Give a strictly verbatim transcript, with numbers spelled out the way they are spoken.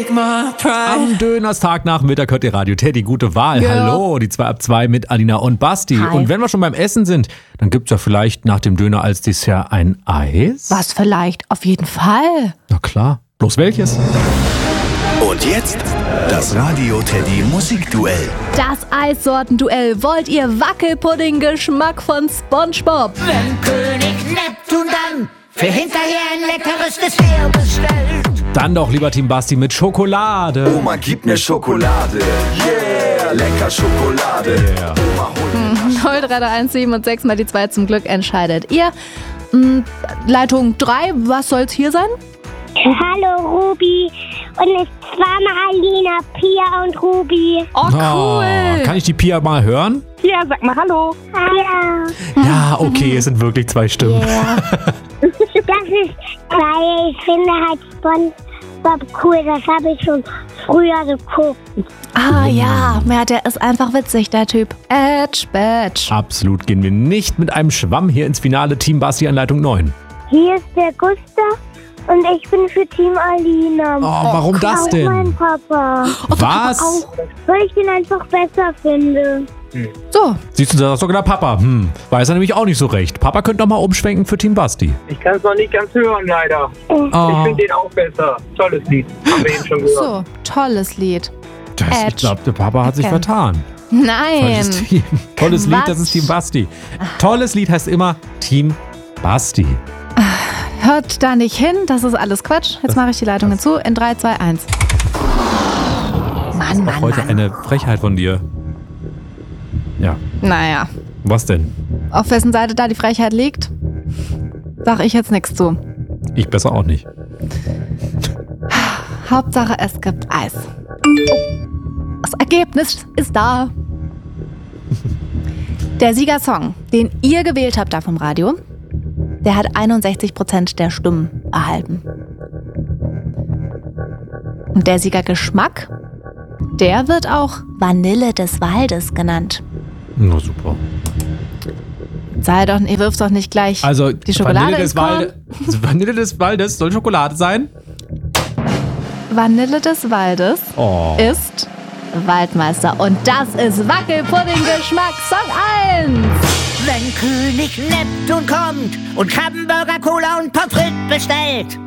take my pride. Am Dönerstag nach Mittag hört ihr Radio Teddy, gute Wahl. Ja. Hallo, die zwei ab zwei mit Alina und Basti. Hi. Und wenn wir schon beim Essen sind, dann gibt's ja vielleicht nach dem Döner als Dessert ein Eis. Was vielleicht? Auf jeden Fall. Na klar. Bloß welches? Und jetzt das Radio Teddy Musikduell. Das Eissortenduell. Wollt ihr Wackelpudding-Geschmack von SpongeBob? Wenn König Neptun dann für hinterher ein leckeres Dessert bestellt. Dann doch lieber Team Basti mit Schokolade. Oma, gib mir Schokolade. Yeah, lecker Schokolade. Yeah. Oma, hol mir null drei drei eins sieben und sechs mal die zwei zum Glück entscheidet ihr. Hm, Leitung drei, was soll's hier sein? Hallo Ruby und es war mal Alina, Pia und Ruby. Oh, cool. Oh, kann ich die Pia mal hören? Ja, sag mal Hallo. Ja, Ja, okay, es sind wirklich zwei Stimmen. das ist, weil ich finde halt SpongeBob cool, das habe ich schon früher geguckt. Ah ja, ja, der ist einfach witzig, der Typ. Edge, Badge. Absolut gehen wir nicht mit einem Schwamm hier ins Finale. Team Basti an Leitung neun. Hier ist der Gustav und ich bin für Team Alina. Oh, warum das Auch mein denn? Papa, Was? weil ich den einfach besser finde. So, Siehst du, da ist sogar der Papa. Hm, weiß er nämlich auch nicht so recht. Papa könnte doch mal umschwenken für Team Basti. Ich kann es noch nicht ganz hören, leider. Ich Oh, finde den auch besser. Tolles Lied. Haben wir eben schon gehört. so, tolles Lied. das, ich Edge. glaube, der Papa hat sich Okay. vertan. Nein. Falsches Team. Tolles Lied, das ist Quatsch. Team Basti. Tolles Lied heißt immer Team Basti. Hört da nicht hin, das ist alles Quatsch. Jetzt mache ich die Leitungen zu in drei, zwei, eins. Mann, Mann, Heute Mann. eine Frechheit von dir. Ja, Naja, was denn? auf wessen Seite da die Frechheit liegt, sag ich jetzt nichts zu. Ich besser auch nicht. Hauptsache, es gibt Eis. Das Ergebnis ist da. Der Siegersong, den ihr gewählt habt da vom Radio, der hat einundsechzig Prozent der Stimmen erhalten. Und der Siegergeschmack, der wird auch Vanille des Waldes genannt. Na super. Sei doch, ihr wirft doch nicht gleich Also, die Schokolade Vanille ins des, Korn. Walde, Vanille des Waldes soll Schokolade sein? Vanille des Waldes Oh. ist Waldmeister. Und das ist Wackelpudding-Geschmack Song eins. Wenn König Neptun kommt und Krabbenburger, Cola und Pommes frites bestellt.